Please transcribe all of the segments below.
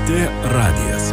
LRT radijas.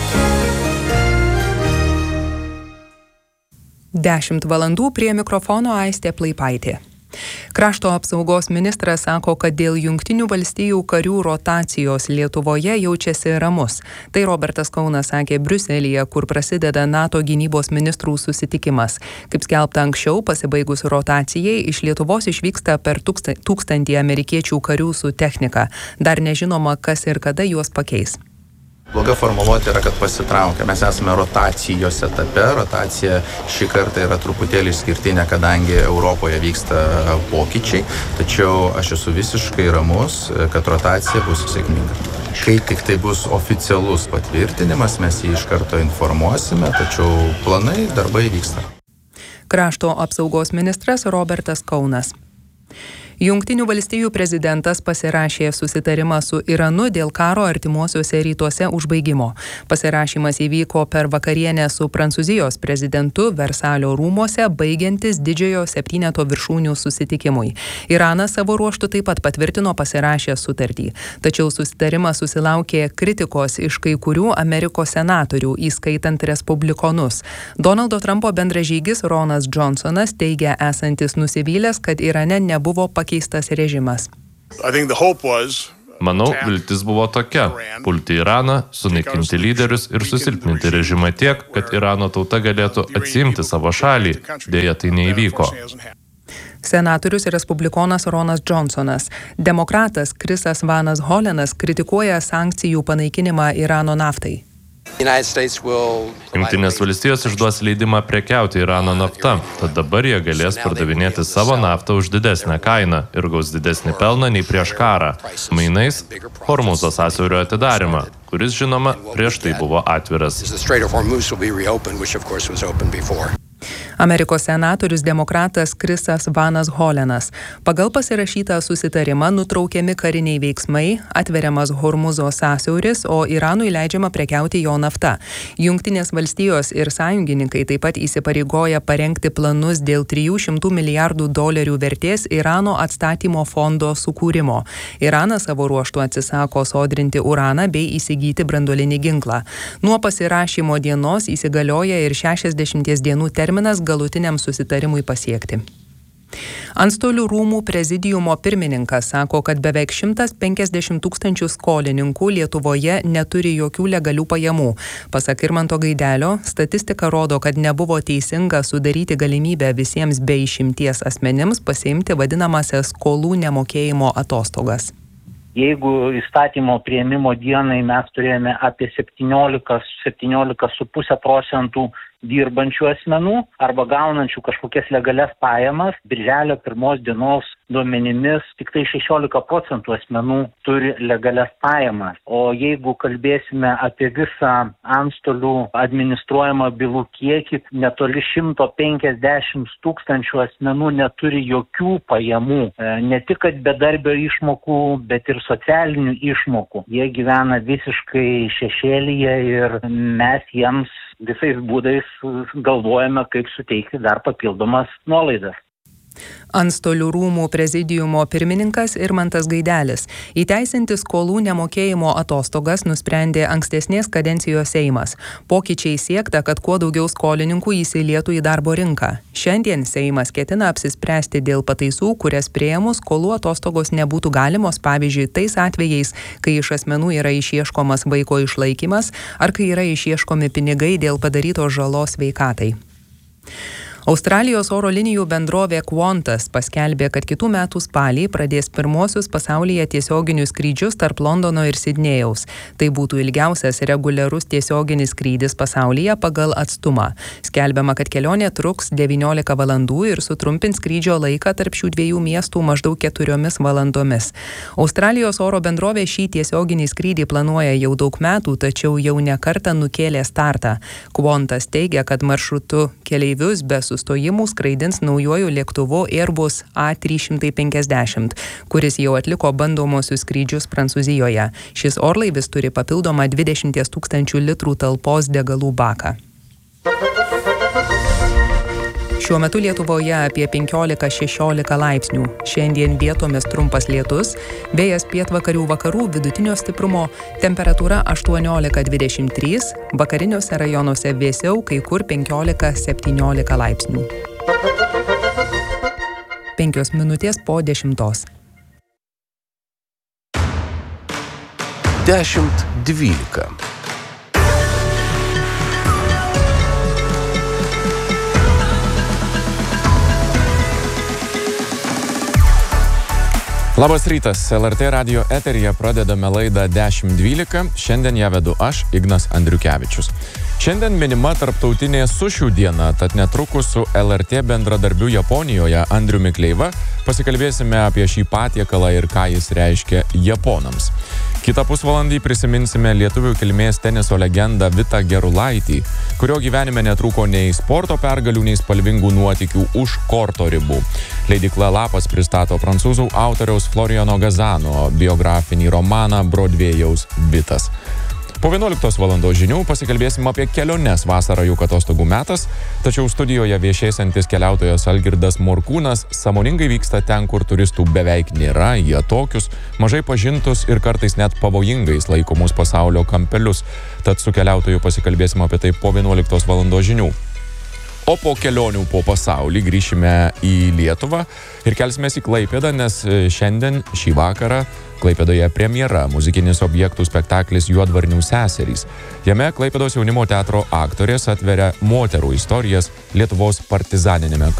10 valandų prie mikrofono Aistė Plaipaitė. Krašto apsaugos ministras sako, kad dėl Jungtinių valstijų karių rotacijos Lietuvoje jaučiasi ramus. Tai Robertas Kaunas sakė Briuselyje, kur prasideda NATO gynybos ministrų susitikimas. Kaip skelbta anksčiau, pasibaigus rotacijai, iš Lietuvos išvyksta per 1000 amerikiečių karių su technika. Dar nežinoma, kas ir kada juos pakeis. Bloga formuluotė yra, kad pasitraukia. Mes esame rotacijos etape. Rotacija šį kartą yra truputėlį išskirtinė, kadangi Europoje vyksta pokyčiai. Tačiau aš esu visiškai ramus, kad rotacija bus sėkminga. Kai tik tai bus oficialus patvirtinimas, mes jį iš karto informuosime, tačiau planai, darbai vyksta. Krašto apsaugos ministras Robertas Kaunas. Jungtinių valstijų prezidentas pasirašė susitarimą su Iranu dėl karo artimuosiuose rytuose užbaigimo. Pasirašymas įvyko per vakarienę su Prancūzijos prezidentu Versalio rūmuose, baigiantis didžiojo 7 viršūnių susitikimui. Iranas savo ruožtu taip pat patvirtino pasirašę sutartį. Tačiau susitarimas susilaukė kritikos iš kai kurių Amerikos senatorių, įskaitant respublikonus. Donaldo Trumpo bendražygis Ronas Johnsonas teigia esantis nusivylęs, kad Irane nebuvo pakeistas režimas. Manau, viltis buvo tokia – pulti Iraną, sunaikinti lyderius ir susilpninti režimą tiek, kad Irano tauta galėtų atsiimti savo šalį. Deja, tai neįvyko. Senatorius ir respublikonas Ronas Johnsonas. Demokratas Chrisas Vanas Holenas kritikuoja sankcijų panaikinimą Irano naftai. Jungtinės valstijos išduos leidimą prekiauti Irano nafta, tad dabar jie galės pardavinėti savo naftą už didesnę kainą ir gaus didesnį pelną nei prieš karą. Mainais Hormuzo sąsiaurio atidarimą, kuris, žinoma, prieš tai buvo atviras. Amerikos senatorius demokratas Chrisas Vanas Holenas. Pagal pasirašytą susitarimą nutraukiami kariniai veiksmai, atveriamas Hormuzo sąsiauris, o Iranui leidžiama prekiauti jo nafta. Jungtinės valstijos ir sąjungininkai taip pat įsipareigoja parengti planus dėl $300 milijardų vertės Irano atstatymo fondo sukūrimo. Iranas savo ruožtu atsisako sodrinti uraną bei įsigyti branduolinį ginklą. Nuo pasirašymo dienos įsigalioja ir 60 dienų terminas galutiniam susitarimui pasiekti. Antstolių rūmų prezidiumo pirmininkas sako, kad beveik 150 000 skolininkų Lietuvoje neturi jokių legalių pajamų. Pasak Irmanto Gaidelio, statistika rodo, kad nebuvo teisinga sudaryti galimybę visiems be išimties asmenims pasiimti vadinamąsias skolų nemokėjimo atostogas. Jeigu įstatymo priėmimo dienai mes turėjome apie 17,5% dirbančių asmenų arba gaunančių kažkokias legalias pajamas, birželio 1 dienos duomenimis tik tai 16% asmenų turi legalias pajamas. O jeigu kalbėsime apie visą antstolių administruojamą bylų kiekį, netoli 150 000 asmenų neturi jokių pajamų. Ne tik kad bedarbio išmokų, bet ir socialinių išmokų. Jie gyvena visiškai šešėlyje ir mes jiems visais būdais galvojame, kaip suteikti dar papildomas nuolaidas. Antstolių rūmų prezidiumo pirmininkas Irmantas Gaidelis. Įteisinti skolų nemokėjimo atostogas nusprendė ankstesnės kadencijos Seimas. Pokyčiai siekta, kad kuo daugiau skolininkų įsilietų į darbo rinką. Šiandien Seimas ketina apsispręsti dėl pataisų, kurias priėmus skolų atostogos nebūtų galimos, pavyzdžiui, tais atvejais, kai iš asmenų yra išieškomas vaiko išlaikymas ar kai yra išieškomi pinigai dėl padarytos žalos sveikatai. Australijos oro linijų bendrovė Qantas paskelbė, kad kitų metų spalį pradės pirmosius pasaulyje tiesioginius skrydžius tarp Londono ir Sidnėjaus. Tai būtų ilgiausias reguliarus tiesioginis skrydis pasaulyje pagal atstumą. Skelbiama, kad kelionė truks 19 valandų ir sutrumpins skrydžio laiką tarp šių dviejų miestų maždaug 4 valandomis. Australijos oro bendrovė šį tiesioginį skrydį planuoja jau daug metų, tačiau jau ne kartą nukėlė startą. Qantas teigia, kad maršrutu keleivius be sustojimų skraidins naujuoju lėktuvu Airbus A350, kuris jau atliko bandomosius skrydžius Prancūzijoje. Šis orlaivis turi papildomą 20 000 litrų talpos degalų baką. Šiuo metu Lietuvoje apie 15-16 laipsnių. Šiandien vietomis trumpas lietus, vėjas pietvakarių vakarų vidutinio stiprumo, temperatūra 18-23, vakariniuose rajonuose vėsiau, kai kur 15-17 laipsnių. 5 minutės po 10. 10:12. Labas rytas, LRT radijo eteryje pradedame laidą 10:12, šiandien ją vedu aš, Ignas Andriukevičius. Šiandien minima tarptautinė sušių diena, tad netrukus su LRT bendradarbiu Japonijoje Andriumi Kleiva pasikalbėsime apie šį patiekalą ir ką jis reiškia japonams. Kitą pusvalandį prisiminsime lietuvių kilmės teniso legendą Vitą Gerulaitį, kurio gyvenime netrūko nei sporto pergalių, nei spalvingų nuotykių už korto ribų. Leidykla Lapas pristato prancūzų autoriaus Floriano Gazano biografinį romaną Brodvėjaus Vitas. Po 11 valandos žinių pasikalbėsim apie keliones, vasarą juk atostogų metas, tačiau studijoje viešėsiantis keliautojas Algirdas Morkūnas sąmoningai vyksta ten, kur turistų beveik nėra, į atokius, mažai pažintus ir kartais net pavojingais laikomus pasaulio kampelius. Tad su keliautoju pasikalbėsim apie tai po 11 valandos žinių. O po kelionių po pasaulį grįšime į Lietuvą ir kelsimės į Klaipėdą, nes šiandien šį vakarą Klaipėdoje premjera muzikinis objektų spektaklis Juodvarnių seserys. Jame Klaipėdos jaunimo teatro aktorės atveria moterų istorijas Lietuvos partizaninėme